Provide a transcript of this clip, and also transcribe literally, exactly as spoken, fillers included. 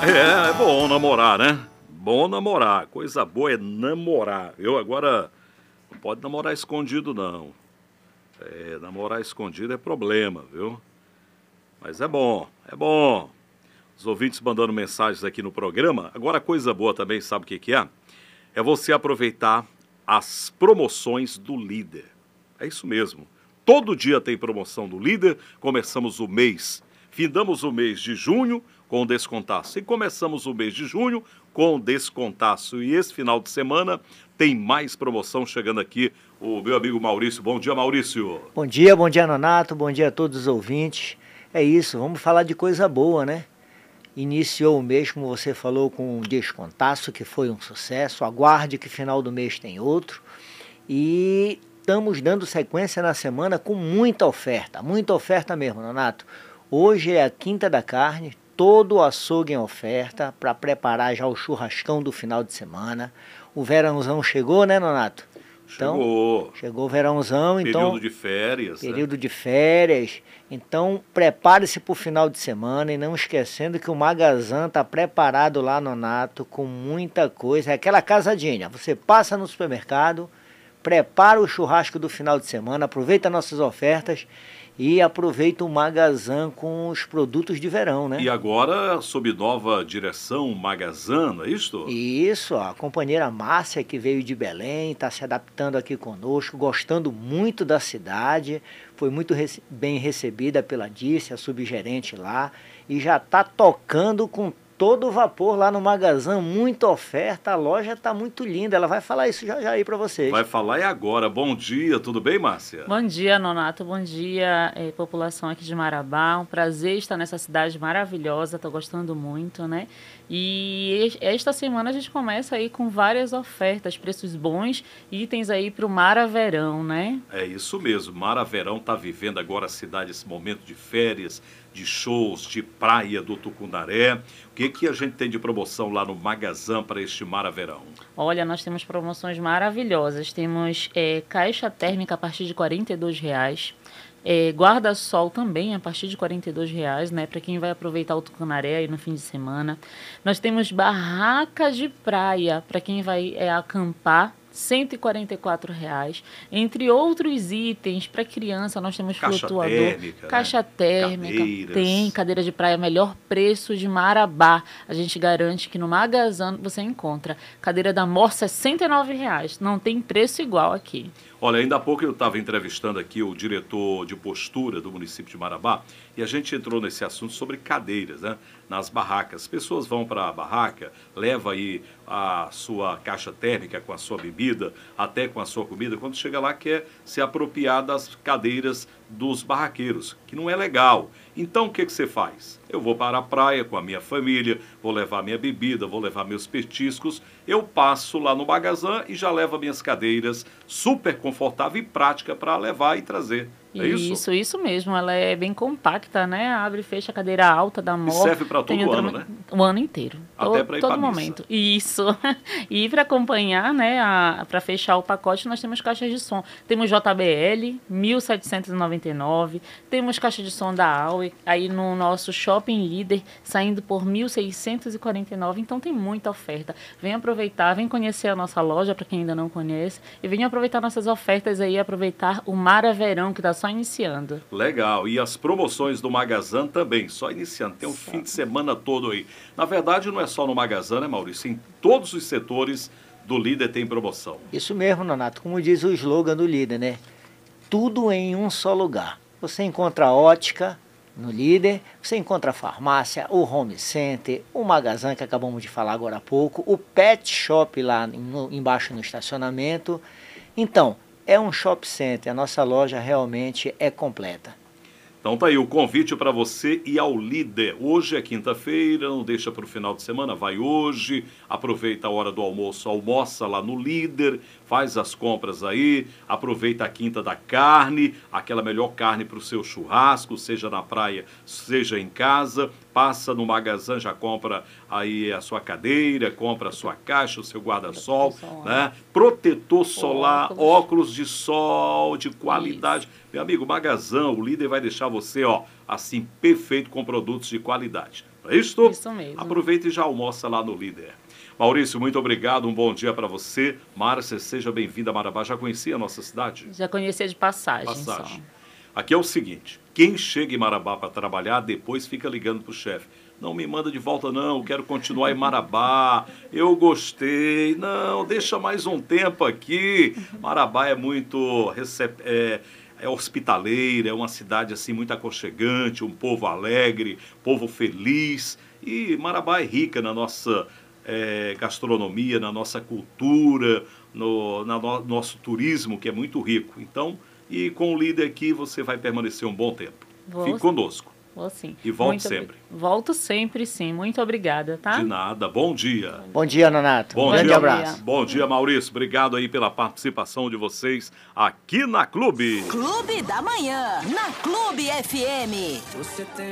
É, é bom namorar, né? Bom namorar. Coisa boa é namorar. Eu agora não pode namorar escondido, não. É, namorar escondido é problema, viu? Mas é bom, é bom. Os ouvintes mandando mensagens aqui no programa. Agora, coisa boa também, sabe o que que é? É você aproveitar as promoções do Líder. É isso mesmo. Todo dia tem promoção do Líder. Começamos o mês, findamos o mês de junho com descontaço. E começamos o mês de junho com descontaço. E esse final de semana tem mais promoção chegando aqui. O meu amigo Maurício. Bom dia, Maurício. Bom dia, bom dia, Nonato. Bom dia a todos os ouvintes. É isso, vamos falar de coisa boa, né? Iniciou o mês, como você falou, com um descontaço, que foi um sucesso. Aguarde que final do mês tem outro. E estamos dando sequência na semana com muita oferta, muita oferta mesmo, Nonato. Hoje é a quinta da carne, todo o açougue em oferta para preparar já o churrascão do final de semana. O verãozão chegou, né, Nonato? Então, Chegou. Chegou o verãozão, Período então... de férias. Período né? de férias. Então, prepare-se para o final de semana e não esquecendo que o Magazan está preparado lá, Nonato, com muita coisa. É aquela casadinha. Você passa no supermercado, prepara o churrasco do final de semana, aproveita nossas ofertas e aproveita o Magazan com os produtos de verão, né? E agora, sob nova direção, Magazan, não é isto? Isso, a companheira Márcia, que veio de Belém, está se adaptando aqui conosco, gostando muito da cidade, foi muito rece- bem recebida pela Dícia, a subgerente lá, e já está tocando com todo vapor lá no Magazan, muita oferta, a loja está muito linda, ela vai falar isso já já aí para vocês. Vai falar é agora. Bom dia, tudo bem, Márcia? Bom dia, Nonato. Bom dia, eh, população aqui de Marabá. Um prazer estar nessa cidade maravilhosa. Estou gostando muito, né? E es- esta semana a gente começa aí com várias ofertas, preços bons, itens aí para o Mara Verão, né? É isso mesmo. Mara Verão está vivendo agora a cidade, esse momento de férias, de shows, de praia do Tucunaré. O que, que a gente tem de promoção lá no Magazan para este Mara Verão? Olha, nós temos promoções maravilhosas. Temos eh, caixa térmica a partir de quarenta e dois reais. É, guarda-sol também a partir de quarenta e dois reais, né? Para quem vai aproveitar o Tucunaré aí no fim de semana. Nós temos barraca de praia para quem vai é, acampar, cento e quarenta e quatro reais. Entre outros itens para criança, nós temos Caixa flutuador, térmica, caixa né? térmica, Cadeiras. tem cadeira de praia, melhor preço de Marabá. A gente garante que no Magazan você encontra cadeira da Mor sessenta e nove reais. Não tem preço igual aqui. Olha, ainda há pouco eu estava entrevistando aqui o diretor de postura do município de Marabá e a gente entrou nesse assunto sobre cadeiras, né? Nas barracas. As pessoas vão para a barraca, leva aí a sua caixa térmica com a sua bebida, até com a sua comida. Quando chega lá, quer se apropriar das cadeiras dos barraqueiros, que não é legal. Então, o que, que você faz? Eu vou para a praia com a minha família, vou levar minha bebida, vou levar meus petiscos. Eu passo lá no Magazan e já levo minhas cadeiras super confortável e prática para levar e trazer. É isso? Isso, isso mesmo. Ela é bem compacta, né? Abre e fecha a cadeira alta da E Mor. serve para todo Tem ano, outra- né? O ano inteiro. Até To- pra ir todo pra missa. momento. Isso. E para acompanhar, né? Para fechar o pacote, nós temos caixas de som. Temos J B L, mil setecentos e noventa e nove. Temos caixa de som da Aue, aí no nosso Shopping Líder, saindo por mil seiscentos e quarenta e nove. Então tem muita oferta. Vem aproveitar, vem conhecer a nossa loja, para quem ainda não conhece. E vem aproveitar nossas ofertas aí, aproveitar o Mara Verão, que está só iniciando. Legal. E as promoções do Magazan também, só iniciando. Tem um fim de semana todo aí. Na verdade, não é só no Magazan, né, Maurício? Em todos os setores do Líder tem promoção. Isso mesmo, Nonato, como diz o slogan do Líder, né? Tudo em um só lugar. Você encontra a ótica no Líder, você encontra a farmácia, o home center, o Magazan que acabamos de falar agora há pouco, o pet shop lá no- embaixo no estacionamento. Então, é um shop center, a nossa loja realmente é completa. Então tá aí o convite para você ir ao Líder. Hoje é quinta-feira, não deixa para o final de semana, vai hoje, aproveita a hora do almoço, almoça lá no Líder, faz as compras aí, aproveita a quinta da carne, aquela melhor carne para o seu churrasco, seja na praia, seja em casa, passa no Magazan, já compra aí a sua cadeira, compra a sua caixa, o seu guarda-sol, Protetor né? Protetor solar, Óculos. óculos de sol de qualidade. Meu amigo, Magazan, o Líder vai deixar você, ó, assim, perfeito com produtos de qualidade. É isso? Isso mesmo. Aproveita e já almoça lá no Líder. Maurício, muito obrigado, um bom dia para você. Márcia, seja bem-vinda a Marabá. Já conhecia a nossa cidade? Já conhecia de passagem. Passagem. Só. Aqui é o seguinte, quem chega em Marabá para trabalhar, depois fica ligando para o chefe. Não me manda de volta não, eu quero continuar em Marabá, eu gostei, não, deixa mais um tempo aqui. Marabá é muito recep... é, é hospitaleira, é uma cidade assim muito aconchegante, um povo alegre, povo feliz. E Marabá é rica na nossa é, gastronomia, na nossa cultura, no na no, nosso turismo, que é muito rico. Então, e com o líder aqui você vai permanecer um bom tempo. Vou, Fique conosco. Vou sim. E volte Muito sempre. Volto sempre, sim. Muito obrigada, tá? De nada. Bom dia. Bom dia, Nonato. Bom Um grande dia. abraço. Bom dia, Maurício. Obrigado aí pela participação de vocês aqui na Clube. Clube da Manhã, na Clube F M. Você tem